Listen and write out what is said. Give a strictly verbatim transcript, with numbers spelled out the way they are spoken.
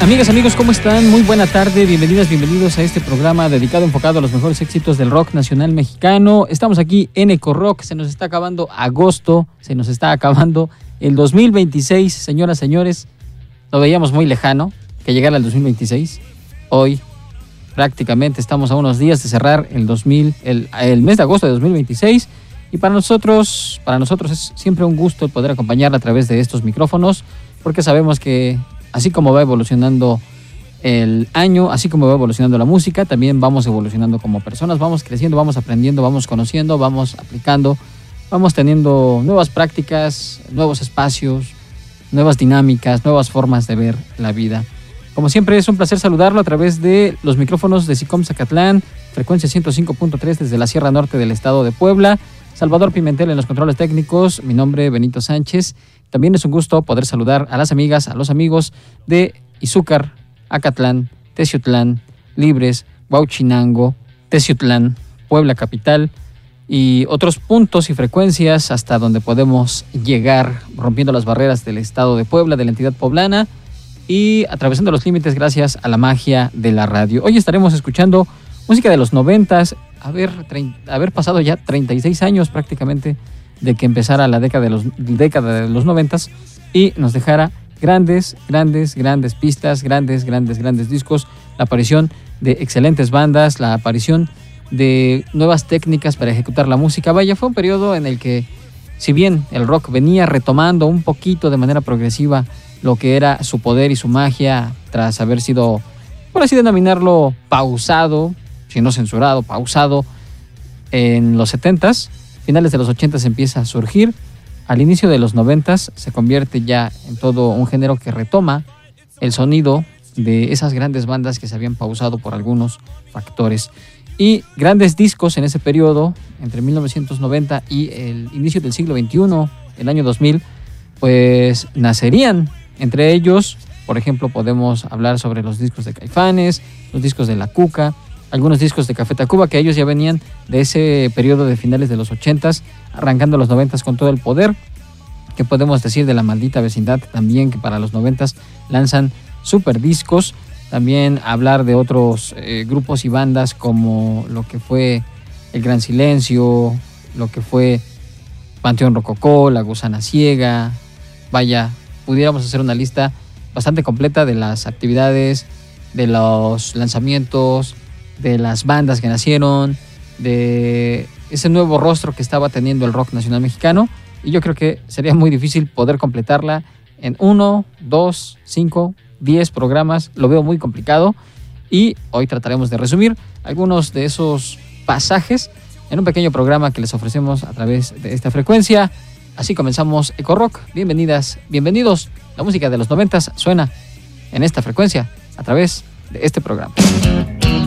Amigas, amigos, ¿cómo están? Muy buena tarde, bienvenidas, bienvenidos a este programa dedicado, enfocado a los mejores éxitos del rock nacional mexicano. Estamos aquí en Eco Rock, se nos está acabando agosto, se nos está acabando el dos mil veintiséis, señoras, señores. Lo veíamos muy lejano, que llegara el dos mil veintiséis. Hoy prácticamente estamos a unos días de cerrar el dos mil, el, el mes de agosto de dos mil veintiséis. Y para nosotros, para nosotros es siempre un gusto poder acompañarla a través de estos micrófonos, porque sabemos que así como va evolucionando el año, así como va evolucionando la música, también vamos evolucionando como personas, vamos creciendo, vamos aprendiendo, vamos conociendo, vamos aplicando, vamos teniendo nuevas prácticas, nuevos espacios, nuevas dinámicas, nuevas formas de ver la vida. Como siempre, es un placer saludarlo a través de los micrófonos de SICOM Zacatlán, frecuencia ciento cinco punto tres desde la Sierra Norte del estado de Puebla. Salvador Pimentel en los controles técnicos, mi nombre Benito Sánchez. También es un gusto poder saludar a las amigas, a los amigos de Izúcar, Acatlán, Teciutlán, Libres, Huauchinango, Teciutlán, Puebla Capital y otros puntos y frecuencias hasta donde podemos llegar, rompiendo las barreras del estado de Puebla, de la entidad poblana y atravesando los límites gracias a la magia de la radio. Hoy estaremos escuchando música de los noventas, haber, haber pasado ya treinta y seis años prácticamente de que empezara la década de los, década de los noventas y nos dejara grandes, grandes, grandes pistas, grandes, grandes, grandes discos, la aparición de excelentes bandas, la aparición de nuevas técnicas para ejecutar la música. Vaya, fue un periodo en el que, si bien el rock venía retomando un poquito de manera progresiva lo que era su poder y su magia tras haber sido, por así denominarlo, pausado, si no censurado, pausado en los setentas, finales de los ochentas empieza a surgir, al inicio de los noventas se convierte ya en todo un género que retoma el sonido de esas grandes bandas que se habían pausado por algunos factores. Y grandes discos en ese periodo, entre mil novecientos noventa y el inicio del siglo veintiuno, el año dos mil, pues nacerían. Entre ellos, por ejemplo, podemos hablar sobre los discos de Caifanes, los discos de La Cuca, algunos discos de Café Tacuba, que ellos ya venían de ese periodo de finales de los ochentas, arrancando los noventas con todo el poder. Que podemos decir de La Maldita Vecindad también, que para los noventas lanzan super discos. También hablar de otros eh, grupos y bandas como lo que fue El Gran Silencio, lo que fue Panteón Rococó, La Gusana Ciega. Vaya, pudiéramos hacer una lista bastante completa de las actividades, de los lanzamientos, de las bandas que nacieron, de ese nuevo rostro que estaba teniendo el rock nacional mexicano, y yo creo que sería muy difícil poder completarla en uno, dos, cinco, diez programas. Lo veo muy complicado y hoy trataremos de resumir algunos de esos pasajes en un pequeño programa que les ofrecemos a través de esta frecuencia. Así comenzamos Eco Rock. Bienvenidas, bienvenidos. La música de los noventas suena en esta frecuencia a través de este programa.